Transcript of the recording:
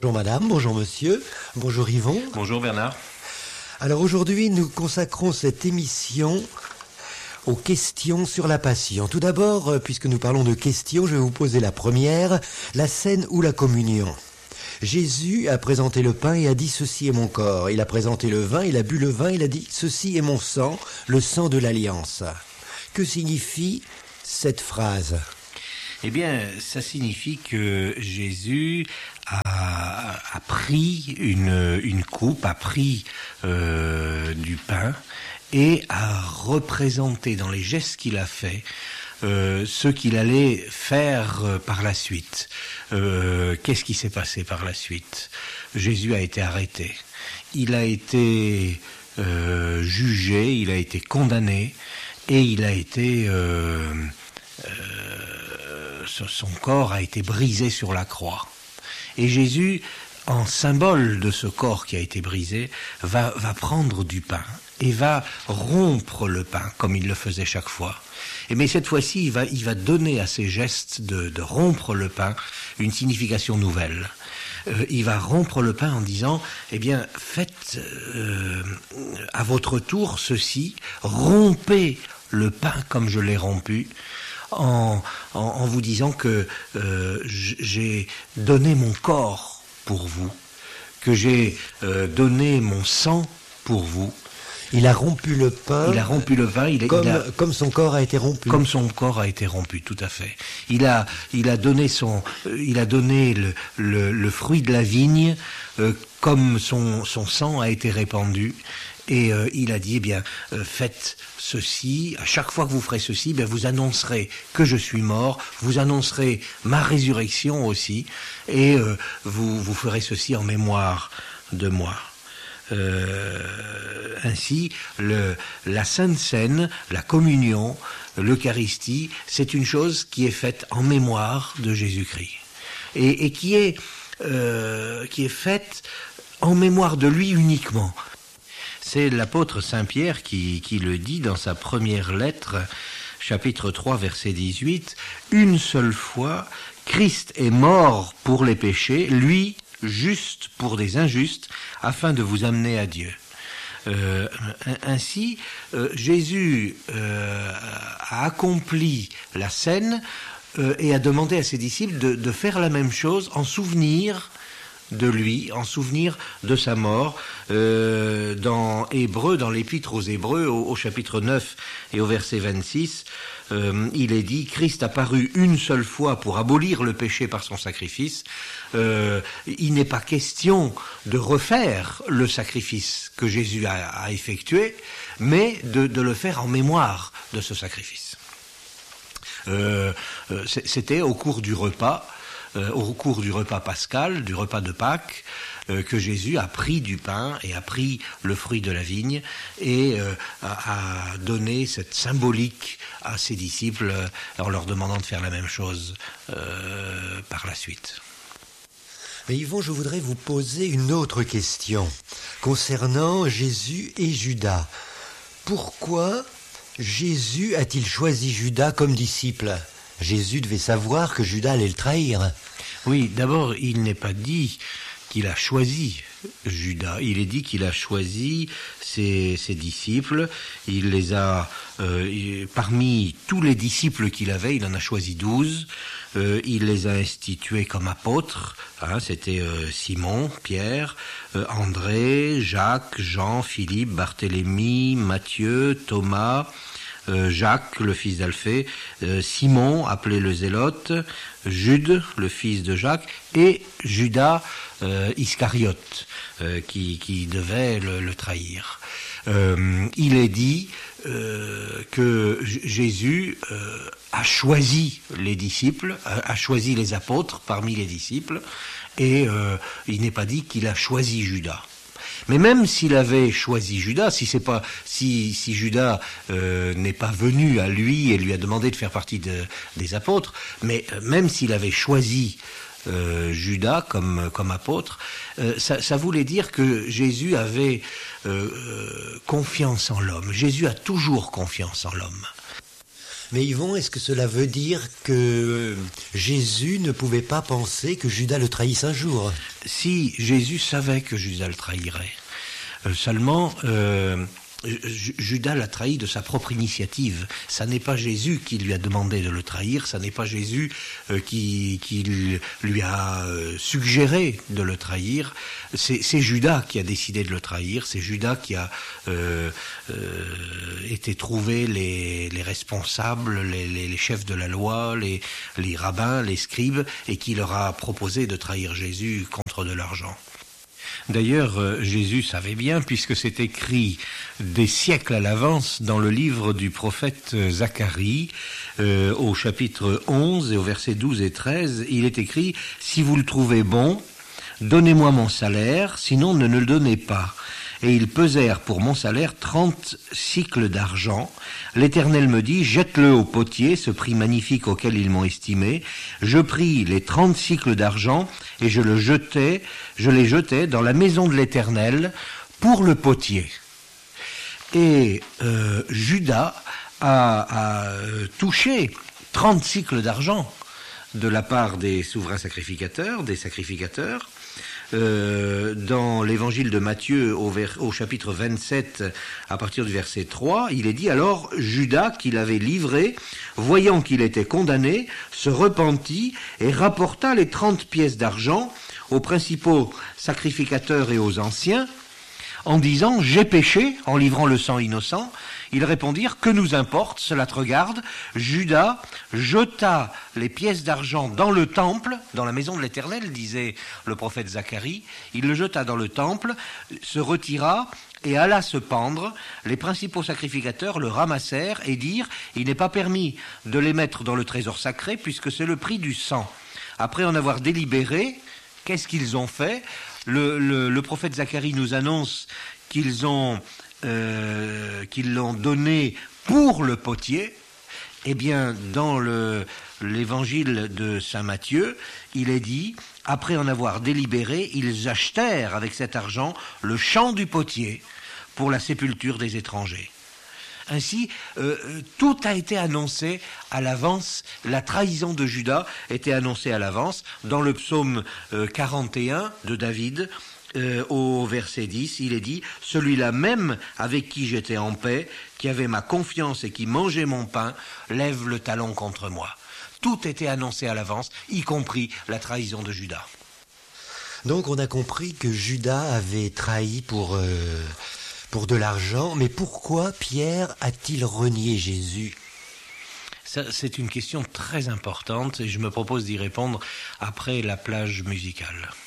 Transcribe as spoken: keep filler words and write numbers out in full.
Bonjour madame, bonjour monsieur, bonjour Yvon. Bonjour Bernard. Alors aujourd'hui nous consacrons cette émission aux questions sur la Passion. Tout d'abord, puisque nous parlons de questions, je vais vous poser la première, la scène ou la communion. Jésus a présenté le pain et a dit « Ceci est mon corps ». Il a présenté le vin, il a bu le vin, il a dit « Ceci est mon sang, le sang de l'Alliance ». Que signifie cette phrase ? Eh bien, ça signifie que Jésus a, a pris une, une coupe, a pris euh, du pain et a représenté dans les gestes qu'il a faits euh, ce qu'il allait faire euh, par la suite. Euh, qu'est-ce qui s'est passé par la suite ? Jésus a été arrêté. Il a été euh, jugé, il a été condamné et il a été... Euh, euh, son corps a été brisé sur la croix. Et Jésus, en symbole de ce corps qui a été brisé, va, va prendre du pain et va rompre le pain, comme il le faisait chaque fois. Et mais cette fois-ci, il va, il va donner à ces gestes de, de rompre le pain une signification nouvelle. Euh, il va rompre le pain en disant, eh bien, faites euh, à votre tour ceci, rompez le pain comme je l'ai rompu, En, en, en vous disant que euh, j'ai donné mon corps pour vous, que j'ai euh, donné mon sang pour vous. Il a rompu le pain. Il a rompu le pain. Il, comme, il a, comme son corps a été rompu. Comme son corps a été rompu, tout à fait. Il a, il a donné son, il a donné le, le, le fruit de la vigne, euh, comme son, son sang a été répandu. Et euh, il a dit, eh bien, euh, faites ceci, à chaque fois que vous ferez ceci, eh bien, vous annoncerez que je suis mort, vous annoncerez ma résurrection aussi, et euh, vous, vous ferez ceci en mémoire de moi. Euh, ainsi, le, la Sainte Seine, la communion, l'Eucharistie, c'est une chose qui est faite en mémoire de Jésus-Christ, et, et qui est, euh, qui est faite en mémoire de lui uniquement. C'est l'apôtre Saint-Pierre qui, qui le dit dans sa première lettre, chapitre trois, verset dix-huit. « Une seule fois, Christ est mort pour les péchés, lui, juste pour des injustes, afin de vous amener à Dieu. Euh, » Ainsi, euh, Jésus euh, a accompli la scène euh, et a demandé à ses disciples de, de faire la même chose en souvenir de lui, en souvenir de sa mort. Euh, dans Hébreux, dans l'épître aux Hébreux, au, au chapitre neuf et au verset vingt-six, euh, il est dit, Christ a paru une seule fois pour abolir le péché par son sacrifice. Euh, il n'est pas question de refaire le sacrifice que Jésus a, a effectué, mais de, de le faire en mémoire de ce sacrifice. Euh, c'était au cours du repas, Euh, au cours du repas pascal, du repas de Pâques, euh, que Jésus a pris du pain et a pris le fruit de la vigne et euh, a, a donné cette symbolique à ses disciples euh, en leur demandant de faire la même chose euh, par la suite. Mais Yvon, je voudrais vous poser une autre question concernant Jésus et Judas. Pourquoi Jésus a-t-il choisi Judas comme disciple ? Jésus devait savoir que Judas allait le trahir. Oui, d'abord, il n'est pas dit qu'il a choisi Judas. Il est dit qu'il a choisi ses, ses disciples. Il les a, euh, parmi tous les disciples qu'il avait, il en a choisi douze. Euh, il les a institués comme apôtres. Hein, c'était euh, Simon, Pierre, euh, André, Jacques, Jean, Philippe, Barthélemy, Matthieu, Thomas, Euh, Jacques, le fils d'Alphée, euh, Simon, appelé le Zélote, Jude, le fils de Jacques, et Judas euh, Iscariote, euh, qui, qui devait le, le trahir. Euh, il est dit euh, que J- Jésus euh, a choisi les disciples, a, a choisi les apôtres parmi les disciples, et euh, il n'est pas dit qu'il a choisi Judas. Mais même s'il avait choisi Judas, si c'est pas, si, si Judas euh, n'est pas venu à lui et lui a demandé de faire partie de, des apôtres, mais euh, même s'il avait choisi euh, Judas comme comme apôtre, euh, ça, ça voulait dire que Jésus avait euh, euh, confiance en l'homme. Jésus a toujours confiance en l'homme. Mais Yvon, est-ce que cela veut dire que Jésus ne pouvait pas penser que Judas le trahisse un jour? Si Jésus savait que Judas le trahirait, euh, seulement euh, Judas l'a trahi de sa propre initiative. Ça n'est pas Jésus qui lui a demandé de le trahir, ça n'est pas Jésus euh, qui, qui lui a euh, suggéré de le trahir. C'est, c'est Judas qui a décidé de le trahir, c'est Judas qui a euh, euh, été trouver les, les responsables, les, les, les chefs de la loi, les, les rabbins, les scribes, et qui leur a proposé de trahir Jésus contre de l'argent. D'ailleurs, Jésus savait bien, puisque c'est écrit des siècles à l'avance dans le livre du prophète Zacharie, euh, au chapitre onze et au versets douze et treize, il est écrit « Si vous le trouvez bon, donnez-moi mon salaire, sinon ne, ne le donnez pas. » Et ils pesèrent pour mon salaire trente cycles d'argent. L'Éternel me dit, jette-le au potier, ce prix magnifique auquel ils m'ont estimé. Je pris les trente cycles d'argent et je le jetai, je les jetai dans la maison de l'Éternel pour le potier. Et euh, Judas a, a touché trente cycles d'argent de la part des souverains sacrificateurs, des sacrificateurs. Euh, dans l'évangile de Matthieu au, vers, au chapitre vingt-sept à partir du verset trois, il est dit alors Judas qui l'avait livré, voyant qu'il était condamné, se repentit et rapporta les trente pièces d'argent aux principaux sacrificateurs et aux anciens en disant j'ai péché en livrant le sang innocent. Ils répondirent, que nous importe, cela te regarde. Judas jeta les pièces d'argent dans le temple, dans la maison de l'Éternel, disait le prophète Zacharie. Il le jeta dans le temple, se retira et alla se pendre. Les principaux sacrificateurs le ramassèrent et dirent, il n'est pas permis de les mettre dans le trésor sacré puisque c'est le prix du sang. Après en avoir délibéré, qu'est-ce qu'ils ont fait ? le, le, le prophète Zacharie nous annonce qu'ils ont... Euh, qu'ils l'ont donné pour le potier. Eh bien, dans le, l'évangile de saint Matthieu, il est dit, après en avoir délibéré, ils achetèrent avec cet argent le champ du potier pour la sépulture des étrangers. Ainsi, euh, tout a été annoncé à l'avance, la trahison de Judas était annoncée à l'avance. Dans le psaume euh, quarante et un de David, Euh, au verset dix, il est dit « Celui-là même avec qui j'étais en paix, qui avait ma confiance et qui mangeait mon pain, lève le talon contre moi. » Tout était annoncé à l'avance, y compris la trahison de Judas. Donc on a compris que Judas avait trahi pour, euh, pour de l'argent, mais pourquoi Pierre a-t-il renié Jésus ? Ça, c'est une question très importante et je me propose d'y répondre après la plage musicale.